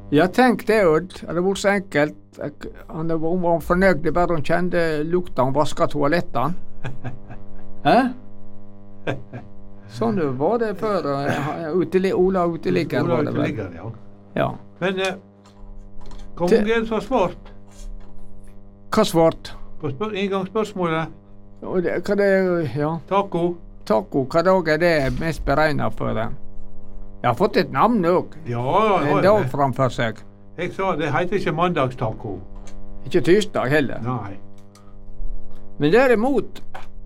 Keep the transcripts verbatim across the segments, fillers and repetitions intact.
Ja, tenk det, Odd. Det hadde vært så enkelt. Han var fornøyd bare han kjente lukta han vasket toalettene. Hæ? Sånn var det før. Uteli, Ola Uteligger Ola var det vel. Uteligger, ja. Ja. Men eh, hvor mange er det som har svart Hva svart? på spør inngangsspørsmålet? Og det, hva det er, ja. Taco? Taco, hva dag er det mest beregnet for det? Jeg har fått et navn òg. Ja, ja, En ja. dag framfor seg. Jeg sa det heter ikke mandagstaco. Ikke tirsdag heller. Nei. Men derimot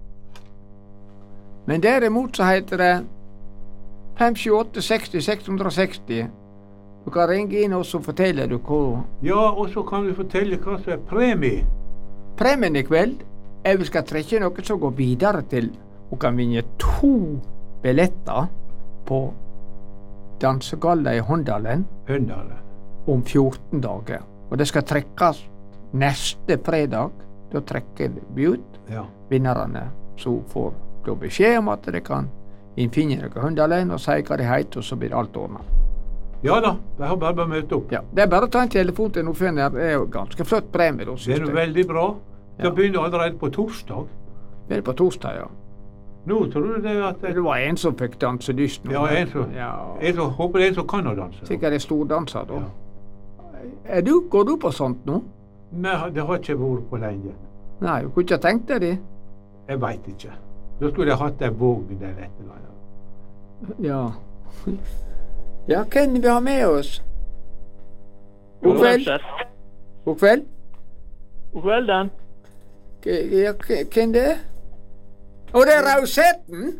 Men derimot så heter det fem sju åtte seksti seks seksti. Du kan ringe inn og så forteller du hva Ja, og så kan vi fortelle hva som er premie. premien i kveld. Jeg vil skal trekke noe som går videre til og kan vinne to billetter på dansegalla i Håndalen Høndale. om fjorten dager. Og det skal trekkes neste fredag. Da trekker vi ut Ja. vinnerne. Så får da beskjed om at de kan innfinne dere Håndalen og si hva de heter, og så blir alt ordnet. Ja da, jeg har bare møtt opp. Ja, det er bare å ta en telefon til noen. Det er jo ganske flott premie. Da, Det synes er jeg. veldig bra. Det Ja. begynner allerede på torsdag. Det er på torsdag, ja. Nå tror du det at det, Det var en som fikk danselyst nå. Ja, en som, Ja, en som håper det er en som kan å danse. sikkert en stordanser, da. Ja. Er du, går du på sånt nå? Nei, det har ikke vært på lenge. Nei, du kunne ikke tenkt deg det? Jeg veit ikke. Da skulle jeg hatt en vogn eller et eller annet. Ja. Ja, hvem vi har med oss? God kveld. God kveld. God kvelden. K- Ja, k- hvem det er? Å, det er Rausetten!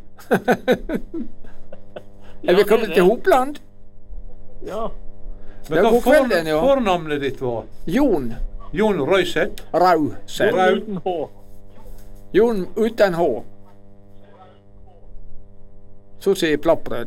Er vi kommet til Hopland? Ja. Men Ja, hva god for, kvelden, ja. fornavnet ditt var? Jon Jon Røiseth? Rauseth. Rau- Uten H. Jon uten H. Så sier plapprød.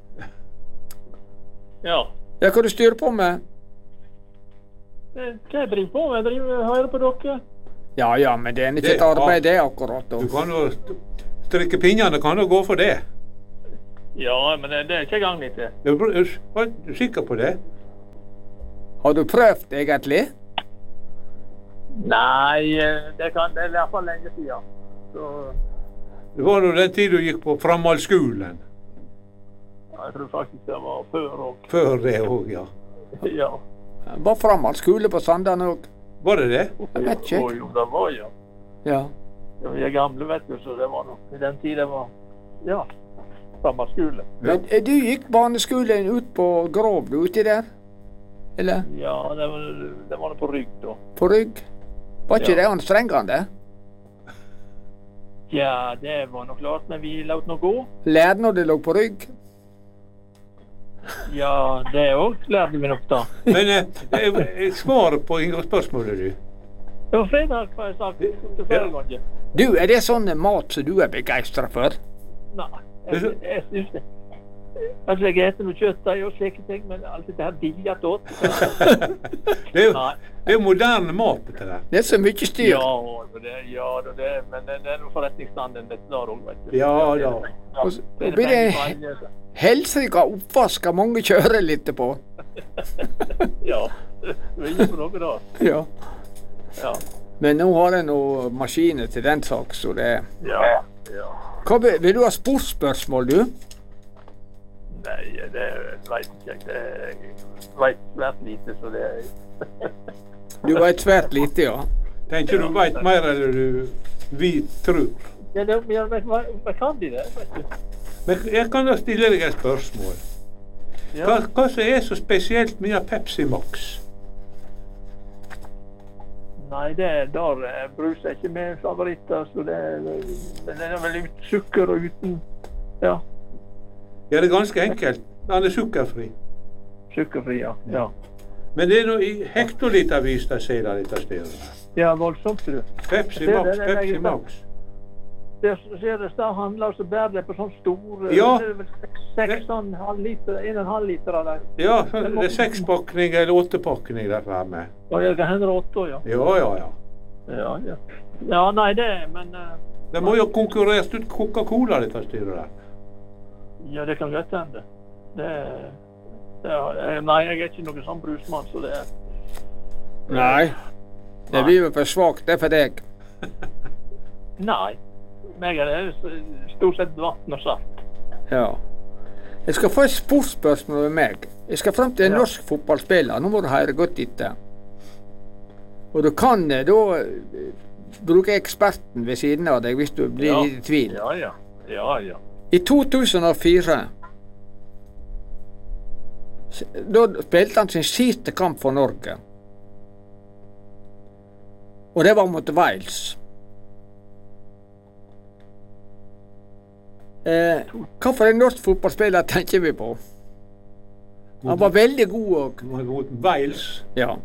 Ja. Ja, hva du styrer på med? Eh, Hva jeg driver på med? Jeg driver hører på dere. Ja, ja, men det er ikke Det- et arbeid det akkurat da. Du kan jo st- strikke pinnene, kan jo gå for det. Ja, men det, det er ikke gang til. Er du er du sikker på det? Har du prøvd egentlig? Nei, eh, det kan det er i hvert fall lenge siden. Så Det var jo den tid du gikk på framhaldsskolen. ja, jeg tror faktisk det var før òg. Før det òg, ja. Ja. Var framhaldsskole på Sandane òg. Var det det? Jeg vet ikke. Jo, jo, det var ja. Ja. Ja, vi er gamle, vet du, så det var nok i den tiden var ja, samme skole. Men eh, du gikk barneskolen ut på Grov, du uti der? Eller Ja, det var, det var det på rygg da. på rygg? Var ikke Ja. det anstrengende? Ja, det var nok klart, men vi lot nå gå. Lærte når det lå på rygg? Ja, det òg lærte vi nok da. Men eh, jeg, jeg svarer på inngangsspørsmålet, du. Det var fredag, hva jeg sagt til forrige gang. Du, er det sånn mat som du er begeistra for? Nei, jeg, jeg synes det. Altså, jeg eter noe kjøttdeig og slike ting, men alt det her billig åt. Det er jo Nei. det er jo moderne mat, dette der. Det er så mye styr. Ja, det, ja da, det, men det, det er noe forretningsstanden dette der òg, vet du. Ja da. Ja, Og så det er blir penger det for alle, så. helsike oppvask av mange kjører litt på. Ja, det er ikke for noe da. Ja. Ja, Men nå har jeg noen maskiner til den sak, så det ja, ja. Hva, vil vil du ha sportsspørsmål, du? Nei, det vet ikke jeg. Det jeg vet svært lite, så det Du veit svært lite, ja. Tenker du veit mer enn du vi tror. Ja, det, jeg vet, hva, hva kan de det, vet du? Men jeg kan da stille deg et spørsmål. Ja. Hva, hva som er så spesielt med Pepsi Max? Nei, det der eh, brus er ikke med favoritter, så det, men den er vel uten sukker og uten, ja, Ja, det er ganske enkelt. Den er sukkerfri. sukkerfri, ja. Ja, Men det er noe i hektolitervis de sier det dette stedet. ja voldsomt, du. Pepsi Det er Max, det, det er Pepsi jeg Max. Det ser det der handler, så bærer det på sånn stor, eh, Ja. det er vel seks, seks og en halv liter, en og en halv liter av det. Ja, så det er sekspakning eller åttepakning der fremme. Og jeg kan hende åtte, ja. Ja, ja, ja. Ja, ja. Ja, nei, det, men, eh, De må jo konkurreres ut Coca-Cola, dette styret der. ja, det kan godt hende. Det, Ja, nei, jeg er ikke noen sånn brusmann, så det er Nei. Det blir jo for svakt, det er for deg. Nei. Meg er det stort sett vann og saft. Ja. Jeg skal få et sportsspørsmål med meg. Jeg skal frem til en Ja. norsk fotballspiller. Nå må du høre godt etter. Og du kan eh, da eh, bruke eksperten ved siden av deg hvis du blir Ja. i tvil. Ja, ja. Ja, ja. I to tusen og fire s- da spilte han sin siste kamp for Norge. Og det var mot Wales. Eh, hva for en norsk fotballspiller tenker vi på? Han var veldig god òg. Mot Wales. Ja.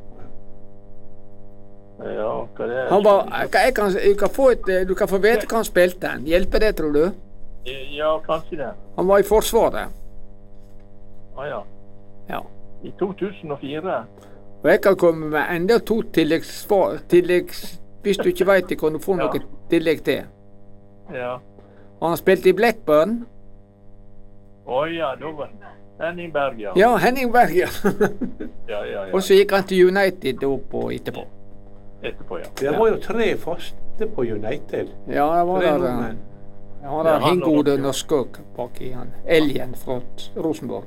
Ja, hva det er? Han var, jeg kan, jeg kan få et, du kan få vite hva han spilte. hen. Hjelper det, tror du? Ja, kanskje det. Han var i Forsvaret. Ja, ja. Ja. I to tusen og fire. Og jeg kan komme med enda to tilleggssvar. Tilleggs, hvis du ikke vet det, kan du få Ja. noe tillegg til. Ja. Han spilte i Blackburn. Å ja, da var Henning Berg, ja. Ja, Henning Berg, ja. Ja, ja, ja. Og så gikk han til United opp og etterpå. Etterpå, ja. Det var jo tre faste på United. Ja, det var Tre der nordmenn. ja, han Ja, der han hingode og- norske òg baki han. Elgen fra Rosenborg.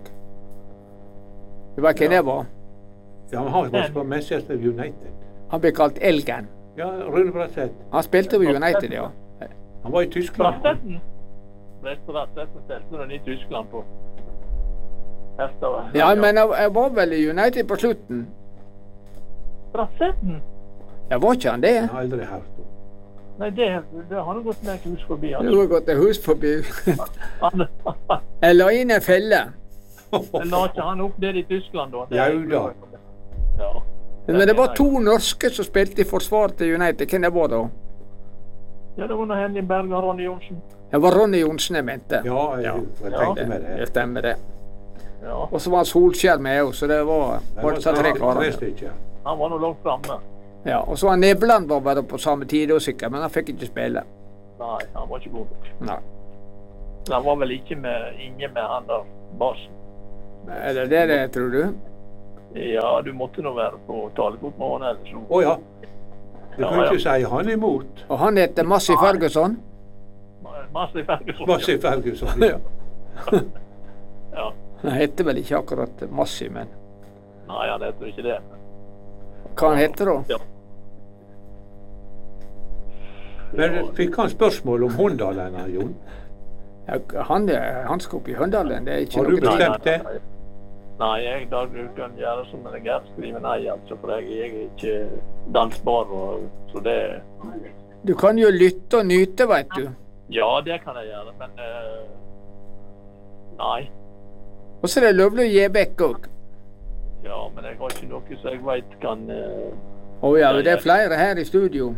Du vet hvem Ja. det var? Ja, men han var på Manchester United. Han ble kalt Elgen. Ja, Rune Bratseth. Han spilte på United, ja. Han var i Tyskland. Bratseten? Bratseten stelte den i Tyskland på Herstad. Ja, men jeg jeg var vel i United på slutten. Bratseten? Ja, var ikke han det? Jeg har aldri hørt om. Nei, det, det har han gått med hus forbi. Du Han, har gått et hus forbi. han, Jeg la inn en felle. han la ikke han opp der i Tyskland, da? Det- Jau da. Ja. Men det var to norske som spilte i forsvaret til United. Hvem det var da? Ja, det var nå Henning Berg og Ronny Johnsen. Det var Ronny Johnsen jeg mente. Ja, jeg, jeg tenkte med Det det. stemmer, det. Ja, Og så var Solskjær med òg, så det var Det var var disse tre tre, tre karene. stykker. han var nå langt framme. Ja, og så var Nevland var bare på samme tid òg, sikkert, men han fikk ikke spille. Nei, han var ikke god nok. Nei. Han var vel ikke med, inne med han der basen. Er det det, det tror du? Ja, du måtte nå være på talefot med han ellers. Å ja. Du kan Ja, ja. ikke si han imot. Og han heter Massi Ferguson. Massi Ferguson. Massi Ferguson. Ja. Ja. Han heter vel ikke akkurat Massi, men Nei, han heter ikke det. hva han heter da? Ja. Men fikk han spørsmål om Håndalen, Jon? Ja, han, er- han skal opp i Høndalen, det er ikke Har du noe tvil. bestemt det? Nei, nei, jeg da du kan gjøre som en Gerd skriver nei, altså, for jeg, jeg er ikke dansbar, og, så det Du kan jo lytte og nyte, veit du. Ja, det kan jeg gjøre, men eh, nei. Og så er det lovlig å gi vekk òg. Ja, men jeg har ikke noe som jeg veit kan eh, Å ja, det er flere her i studio.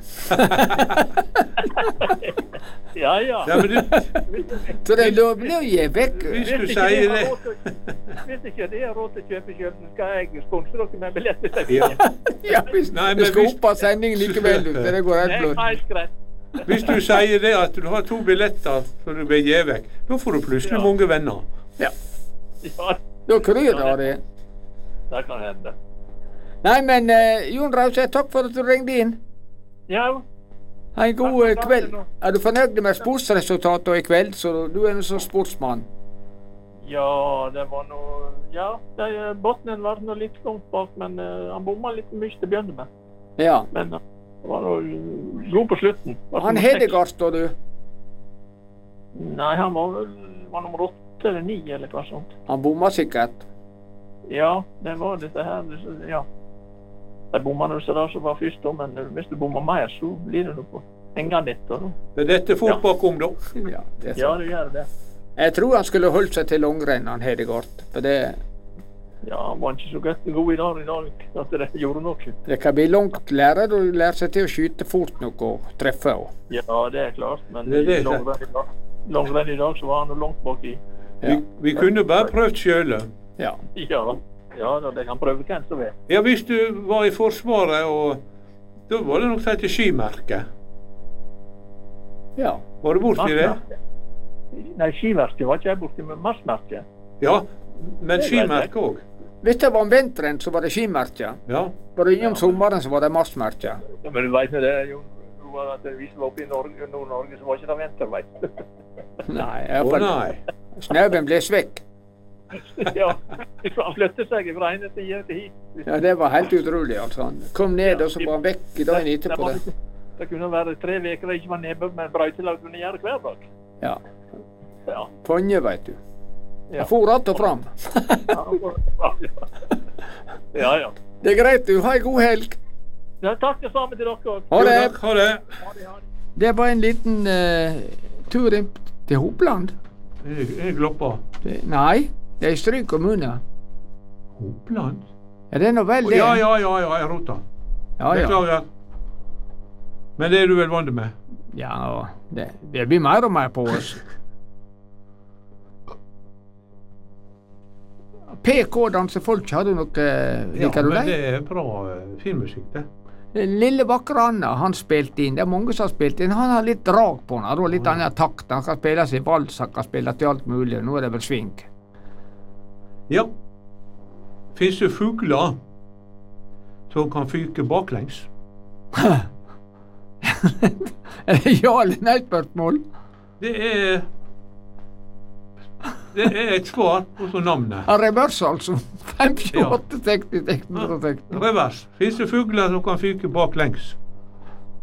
Ja, ja. Ja, men du, Så det er lovlig å gi vekk. hvis du Hvis ikke sier de har det råd til- Hvis ikke de har råd til å kjøpe selv, så skal jeg sponse dere med billetter til Ja. Ja, hvis Nei, men du skal hvis- opp av sending likevel, du. så Det går Det helt er blått. helt greit. Hvis du sier det at du har to billetter som du vil gi vekk, da får du plutselig Ja. mange venner. Ja, Da kryr det av det. det kan hende. Nei, men eh, Jon Rauseth, takk for at du ringte inn. Ja, Ha en god Takk for eh, kveld. praten, Er du fornøyd med sportsresultatet i kveld? Så du er en sånn sportsmann. ja, det var noe Ja, det, Botnen var nå litt langt bak, men eh, han bomma litt mye til å begynne med. Ja. Men uh, han var nå uh, god på slutten. Var Han nummer seks. Hedegaard, står du. Nei, han var vel var nummer åtte eller ni, eller hva sånt. Han bomma sikkert. Ja, det var dette her. det- Ja. De bomma nå så der som var først, da, men eh, hvis du bommer mer, så blir det noe på hengende etter. da. Men dette fort Ja. bakom, da. Ja, det er Ja, sant. det gjør det. Jeg tror han skulle holdt seg til langrenn, han Hedegaard. For det, Ja, han var ikke så godt god i dag i dag at det gjorde noe. det kan bli langt lære når du lærer seg til å skyte fort nok og treffe. Og. Ja, det er klart, men Det er det i som- langrenn i dag, langrenn i dag så var han jo langt baki. Ja. Vi, vi kunne bare prøvd sjøle. Ja. Ja, ja da, det kan prøve hvem som vil. Ja, hvis du var i Forsvaret, og da var det noe som heter skimerke. ja. Var du borti det? Marsmerke. Nei, skimerket var ikke jeg borti, men marsmerket. Ja, men Det vet skimerke òg. Hvis det var om vinteren, så var det skimerker. Ja. Var det om sommeren, så var det massmerker. Ja, men du vet jo det, Jon, Roar, at vi som var oppe i Norge, Nord-Norge, så var ikke det vinter, vet du. Nei, i Å hvert fall nei. snøen ble svekk. Ja, han flyttet seg fra ene siden til hit. Ja, det var helt utrolig, altså. Han kom ned, og så var han vekk dagen etterpå. Det, det, det kunne være tre uker det ikke var nede med brøytelag kunne gjøre hver dag. Ja. Ja. Fonje, vet du. Ja. Jeg for att og fram. Ja, ja. Det er greit, du. Ha en god helg. Ja, takk det samme til dere også. Ha Jo, det. takk, ha det. Ha det, ha det. Det var en liten uh, tur inn til Hopland. Jeg, jeg glopper. Det, nei, det er i Stryn kommune. Hopland? Ja, det er nå vel Å, det. ja, ja, ja, ja, jeg rota. ja, ja. Beklager. Men det er du vel vant med? ja det, det blir mer og mer på oss. P K Dansefolk, har du noe Ja, Liker du men det? det er bra eh, filmmusikk, det. Lille vakre Anna, han spilte inn. Det er mange som har spilt inn. Han har litt drag på han, og litt Ja. annen takt. Han kan spille seg vals, han kan spille til alt mulig. Nå er det vel sving. Ja. Fins det fugler som kan fyke baklengs? Er det ja eller nei-spørsmål? Det er Det er et svar på så navnet. Reverse, altså. fem, tjueåtte, seksti, seksten, seksten. Revers. Fins det fugler som kan fyke baklengs?